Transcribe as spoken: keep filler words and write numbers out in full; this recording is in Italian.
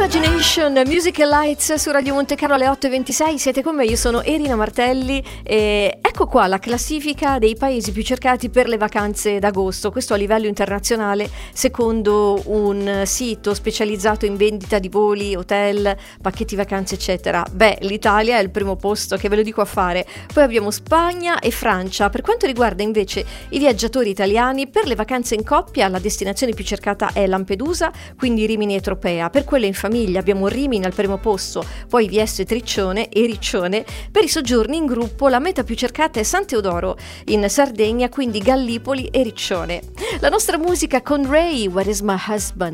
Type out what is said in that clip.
Imagination, Music and Lights su Radio Monte Carlo alle otto e ventisei. Siete con me, io sono Erina Martelli e ecco qua la classifica dei paesi più cercati per le vacanze d'agosto. Questo a livello internazionale, secondo un sito specializzato in vendita di voli, hotel, pacchetti vacanze eccetera. Beh, l'Italia è il primo posto, che ve lo dico a fare. Poi abbiamo Spagna e Francia. Per quanto riguarda invece i viaggiatori italiani, per le vacanze in coppia la destinazione più cercata è Lampedusa, quindi Rimini e Tropea. Per quelle in famiglia abbiamo Rimini al primo posto, poi Vieste, Triccione e Riccione. Per i soggiorni in gruppo la meta più cercata è San Teodoro in Sardegna, quindi Gallipoli e Riccione. La nostra musica con Ray, Where is my husband?